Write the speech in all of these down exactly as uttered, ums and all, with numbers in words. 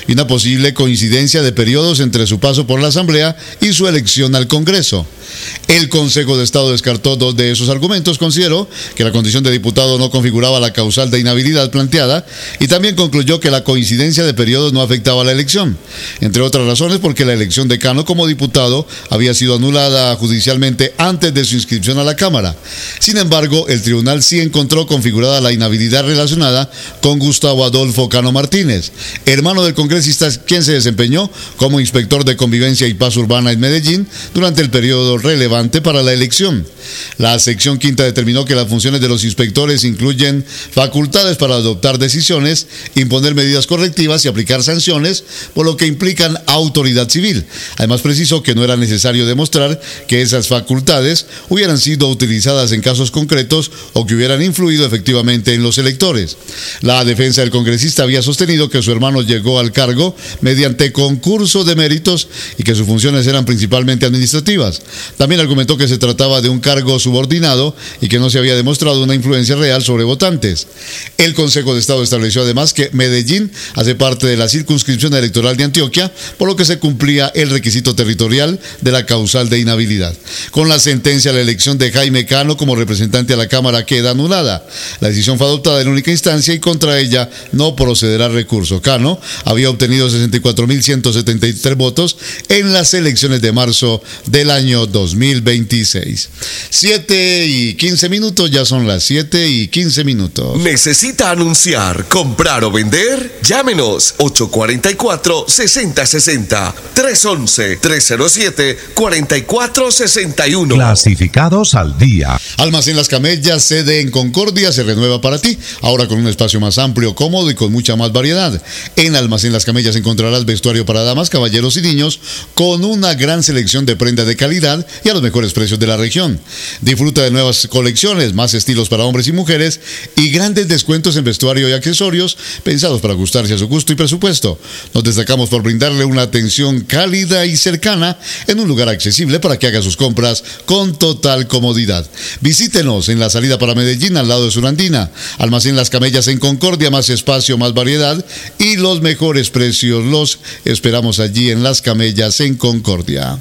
y una posible coincidencia de periodos entre su paso por la Asamblea y su elección al Congreso. El Consejo de Estado descartó dos de esos argumentos, consideró que la condición de diputado no configuraba la causal de inhabilidad planteada y también concluyó que la coincidencia de periodos no afectaba la elección, entre otras razones porque la elección de Cano como diputado había sido anulada judicialmente antes de su inscripción a la Cámara. Sin embargo, el tribunal sí encontró configurada la inhabilidad relacionada con Gustavo Adolfo Cano Martínez, hermano del congresista quien se desempeñó como inspector de convivencia y paz urbana en Medellín durante el periodo relevante para la elección. La sección quinta determinó que las funciones de los inspectores incluyen facultades para adoptar decisiones, imponer medidas correctivas y aplicar sanciones, por lo que implican autoridad civil. Además precisó que no era necesario demostrar que esas facultades hubieran sido utilizadas en casos concretos o que hubieran influido efectivamente en los electores. La defensa del congresista había sostenido que su hermano llegó al cargo mediante concurso de méritos y que sus funciones eran principalmente administrativas. También argumentó que se trataba de un cargo subordinado y que no se había demostrado una influencia real sobre votantes. El Consejo de Estado estableció además que Medellín hace parte de la circunscripción electoral de Antioquia, por lo que se cumplía el requisito territorial de la causal de inhabilidad. Con la sentencia, la elección de Jaime Cano como representante a la Cámara queda anulada. La decisión fue adoptada en única instancia y contra ella no procederá recurso. Cano había obtenido sesenta y cuatro mil ciento setenta y tres votos en las elecciones de marzo del año dos mil veintiséis. siete y quince minutos, ya son las siete y quince minutos. ¿Necesita anunciar, comprar o vender? Llámenos ocho cuatro cuatro, seis cero seis cero, tres uno uno, tres cero siete, cuatro cuatro seis uno. Clasificados al día. Almacén Las Camellas, sede en Concordia, se renueva para ti, ahora con un espacio más amplio, cómodo y con mucha más variedad. En Almacén Las Camellas encontrarás vestuario para damas, caballeros y niños, con una gran selección de prendas de calidad y a los mejores precios de la región. Disfruta de nuevas colecciones, más estilos para hombres y mujeres y grandes descuentos en vestuario y accesorios pensados para ajustarse a su gusto y presupuesto. Nos destacamos por brindarle una atención cálida y cercana en un lugar accesible para que haga sus compras con total comodidad. Visítenos en la salida para Medellín, al lado de Surandina. Almacén Las Camellas en Concordia, más espacio, más variedad y los mejores precios. Los esperamos allí en Las Camellas en Concordia.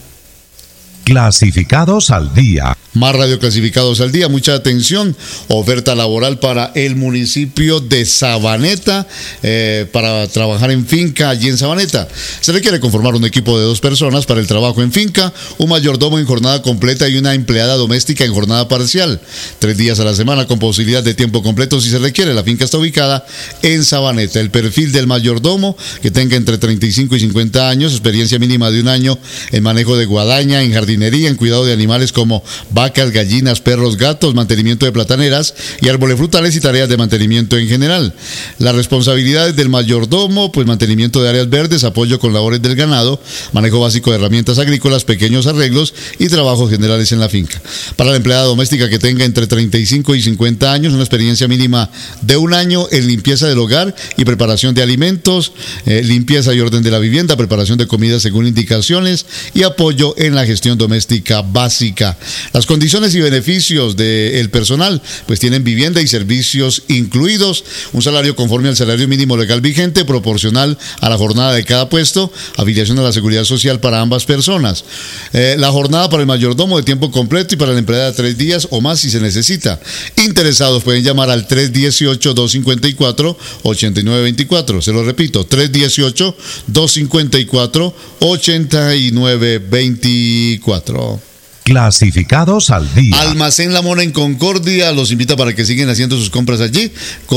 Clasificados al día. Más radio clasificados al día, mucha atención, oferta laboral para el municipio de Sabaneta, eh, para trabajar en finca allí en Sabaneta. Se requiere conformar un equipo de dos personas para el trabajo en finca, un mayordomo en jornada completa y una empleada doméstica en jornada parcial, tres días a la semana con posibilidad de tiempo completo si se requiere. La finca está ubicada en Sabaneta. El perfil del mayordomo, que tenga entre treinta y cinco y cincuenta años, experiencia mínima de un año en manejo de guadaña, en jardinería, en cuidado de animales como vacas, gallinas, perros, gatos, mantenimiento de plataneras y árboles frutales y tareas de mantenimiento en general. Las responsabilidades del mayordomo, pues mantenimiento de áreas verdes, apoyo con labores del ganado, manejo básico de herramientas agrícolas, pequeños arreglos y trabajos generales en la finca. Para la empleada doméstica que tenga entre treinta y cinco y cincuenta años, una experiencia mínima de un año en limpieza del hogar y preparación de alimentos, eh, limpieza y orden de la vivienda, preparación de comida según indicaciones y apoyo en la gestión doméstica básica. Las condiciones y beneficios del personal, pues tienen vivienda y servicios incluidos, un salario conforme al salario mínimo legal vigente, proporcional a la jornada de cada puesto, afiliación a la seguridad social para ambas personas. Eh, la jornada para el mayordomo de tiempo completo y para la empleada tres días o más si se necesita. Interesados pueden llamar al tres uno ocho, dos cinco cuatro, ocho nueve dos cuatro. Se lo repito, tres uno ocho, dos cinco cuatro, ocho nueve dos cuatro. Clasificados al día. Almacén La Mona en Concordia los invita para que sigan haciendo sus compras allí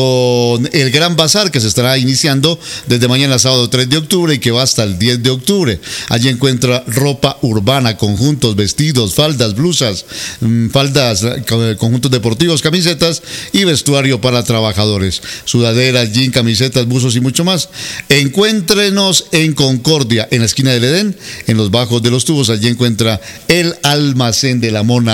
con el Gran Bazar que se estará iniciando desde mañana sábado tres de octubre y que va hasta el diez de octubre. Allí encuentra ropa urbana, conjuntos, vestidos, faldas, blusas, faldas, conjuntos deportivos, camisetas y vestuario para trabajadores, sudaderas, jeans, camisetas, buzos y mucho más. Encuéntrenos en Concordia, en la esquina del Edén, en los bajos de los tubos. Allí encuentra el Almacén de La Mona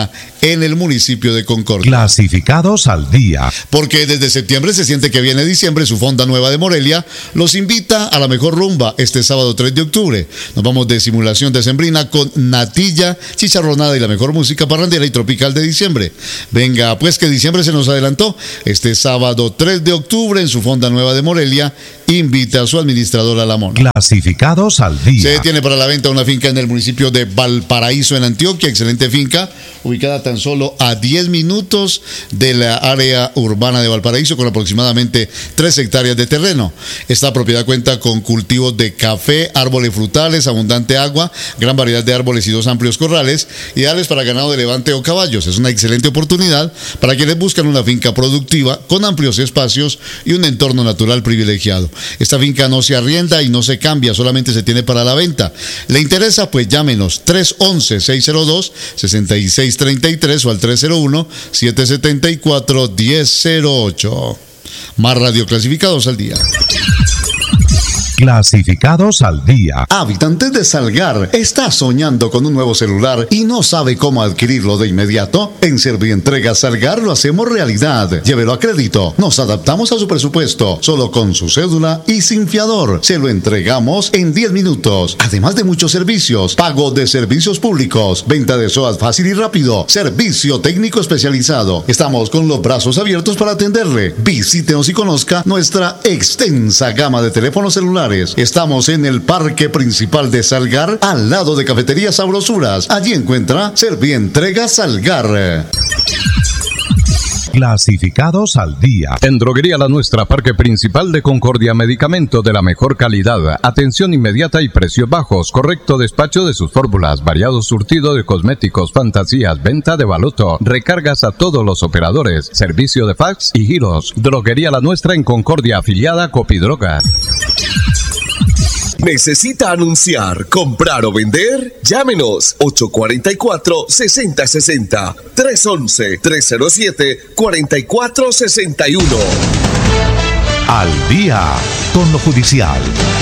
en el municipio de Concordia. Clasificados al día. Porque desde septiembre se siente que viene diciembre, su Fonda Nueva de Morelia los invita a la mejor rumba este sábado tres de octubre. Nos vamos de simulación decembrina con natilla, chicharronada y la mejor música parrandera y tropical de diciembre. Venga, pues que diciembre se nos adelantó. Este sábado tres de octubre en su Fonda Nueva de Morelia invita a su administrador a la mona. Clasificados al día. Se detiene para la venta una finca en el municipio de Valparaíso, en Antioquia. Excelente finca, ubicada tan solo a diez minutos de la área urbana de Valparaíso, con aproximadamente tres hectáreas de terreno. Esta propiedad cuenta con cultivos de café, árboles frutales, abundante agua, gran variedad de árboles y dos amplios corrales, ideales para ganado de levante o caballos. Es una excelente oportunidad para quienes buscan una finca productiva con amplios espacios y un entorno natural privilegiado. Esta finca no se arrienda y no se cambia, solamente se tiene para la venta. ¿Le interesa? Pues llámenos tres once, seis cero dos, seis seis tres tres o al tres cero uno, siete siete cuatro, uno cero cero ocho. Más radio clasificados al día. Clasificados al día. Habitante de Salgar, ¿está soñando con un nuevo celular y no sabe cómo adquirirlo de inmediato? En Servientrega Salgar lo hacemos realidad. Llévelo a crédito. Nos adaptamos a su presupuesto, solo con su cédula y sin fiador. Se lo entregamos en diez minutos. Además de muchos servicios, pago de servicios públicos, venta de SOAT fácil y rápido, servicio técnico especializado. Estamos con los brazos abiertos para atenderle. Visítenos y conozca nuestra extensa gama de teléfonos celulares. Estamos en el parque principal de Salgar, al lado de Cafetería Sabrosuras. Allí encuentra Servientrega Salgar. Clasificados al día. En Droguería La Nuestra, Parque Principal de Concordia, medicamento de la mejor calidad, atención inmediata y precios bajos, correcto despacho de sus fórmulas, variado surtido de cosméticos, fantasías, venta de baloto, recargas a todos los operadores, servicio de fax y giros. Droguería La Nuestra en Concordia, afiliada a Copidroga. ¿Necesita anunciar, comprar o vender? Llámenos ocho cuatro cuatro, seis cero seis cero, tres once, tres cero siete, cuatro cuatro seis uno. Al día con lo judicial.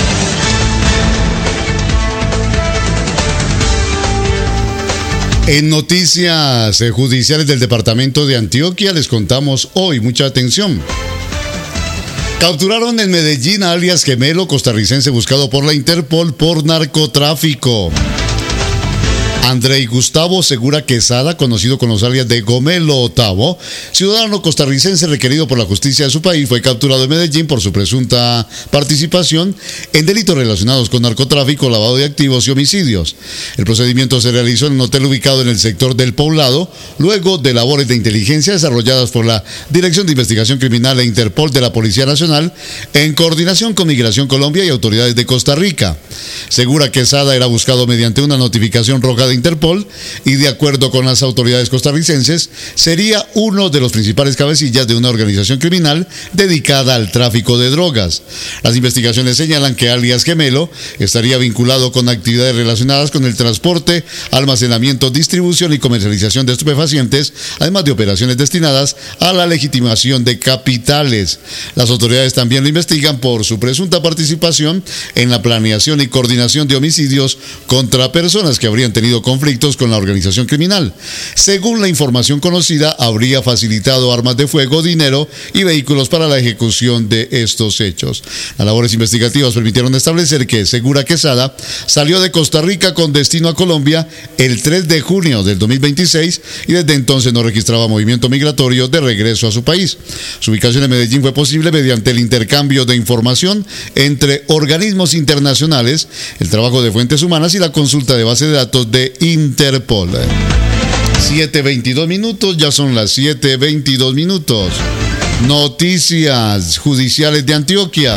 En noticias judiciales del departamento de Antioquia les contamos hoy, mucha atención. Capturaron en Medellín a alias Gemelo, costarricense buscado por la Interpol por narcotráfico. Andrei Gustavo Segura Quesada, conocido con los alias de Gomelo Otavo, ciudadano costarricense requerido por la justicia de su país, fue capturado en Medellín por su presunta participación en delitos relacionados con narcotráfico, lavado de activos y homicidios. El procedimiento se realizó en un hotel ubicado en el sector del Poblado, luego de labores de inteligencia desarrolladas por la Dirección de Investigación Criminal e Interpol de la Policía Nacional, en coordinación con Migración Colombia y autoridades de Costa Rica. Segura Quesada era buscado mediante una notificación roja de Interpol y, de acuerdo con las autoridades costarricenses, sería uno de los principales cabecillas de una organización criminal dedicada al tráfico de drogas. Las investigaciones señalan que alias Gemelo estaría vinculado con actividades relacionadas con el transporte, almacenamiento, distribución y comercialización de estupefacientes, además de operaciones destinadas a la legitimación de capitales. Las autoridades también lo investigan por su presunta participación en la planeación y coordinación de homicidios contra personas que habrían tenido conflictos con la organización criminal. Según la información conocida, habría facilitado armas de fuego, dinero y vehículos para la ejecución de estos hechos. Las labores investigativas permitieron establecer que Segura Quesada salió de Costa Rica con destino a Colombia el tres de junio del dos mil veintiséis y desde entonces no registraba movimiento migratorio de regreso a su país. Su ubicación en Medellín fue posible mediante el intercambio de información entre organismos internacionales, el trabajo de fuentes humanas y la consulta de base de datos de Interpol. siete veintidós minutos, ya son las siete veintidós minutos. Noticias judiciales de Antioquia.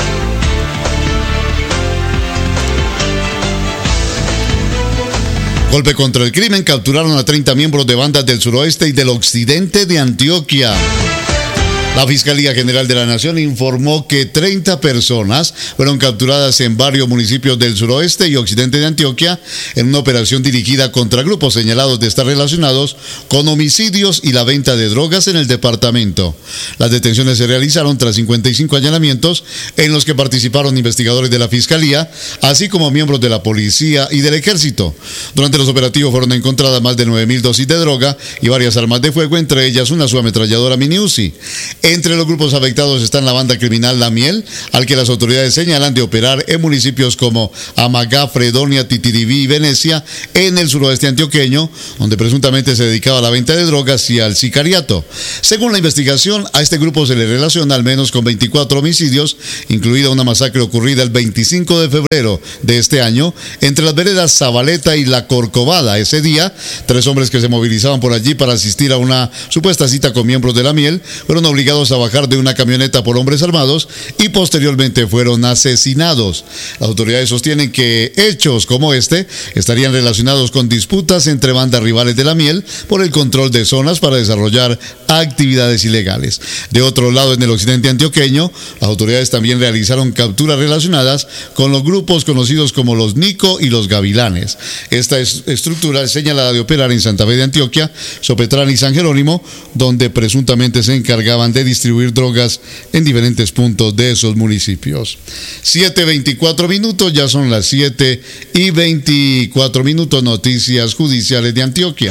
Golpe contra el crimen, capturaron a treinta miembros de bandas del suroeste y del occidente de Antioquia. La Fiscalía General de la Nación informó que treinta personas fueron capturadas en varios municipios del suroeste y occidente de Antioquia en una operación dirigida contra grupos señalados de estar relacionados con homicidios y la venta de drogas en el departamento. Las detenciones se realizaron tras cincuenta y cinco allanamientos en los que participaron investigadores de la Fiscalía, así como miembros de la Policía y del Ejército. Durante los operativos fueron encontradas más de nueve mil dosis de droga y varias armas de fuego, entre ellas una subametralladora mini Uzi. Entre los grupos afectados están la banda criminal La Miel, al que las autoridades señalan de operar en municipios como Amagá, Fredonia, Titiribí y Venecia, en el suroeste antioqueño, donde presuntamente se dedicaba a la venta de drogas y al sicariato. Según la investigación, a este grupo se le relaciona al menos con veinticuatro homicidios, incluida una masacre ocurrida el veinticinco de febrero de este año, entre las veredas Zabaleta y La Corcovada. Ese día, tres hombres que se movilizaban por allí para asistir a una supuesta cita con miembros de La Miel fueron obligados a bajar de una camioneta por hombres armados y posteriormente fueron asesinados. Las autoridades sostienen que hechos como este estarían relacionados con disputas entre bandas rivales de La Miel por el control de zonas para desarrollar actividades ilegales. De otro lado, en el occidente antioqueño, las autoridades también realizaron capturas relacionadas con los grupos conocidos como los Nico y los Gavilanes. Esta es estructura es señalada de operar en Santa Fe de Antioquia, Sopetrán y San Jerónimo, donde presuntamente se encargaban de distribuir drogas en diferentes puntos de esos municipios. siete veinticuatro minutos, ya son las siete y veinticuatro minutos, noticias judiciales de Antioquia.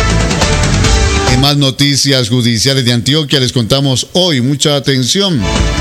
En más noticias judiciales de Antioquia les contamos hoy, mucha atención.